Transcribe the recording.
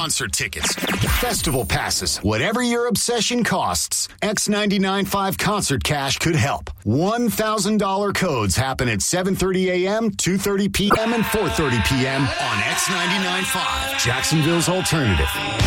concert tickets, festival passes, whatever your obsession costs, X99.5 Concert Cash could help. $1,000 codes happen at 7:30 a.m., 2:30 p.m., and 4:30 p.m. on X99.5, Jacksonville's alternative.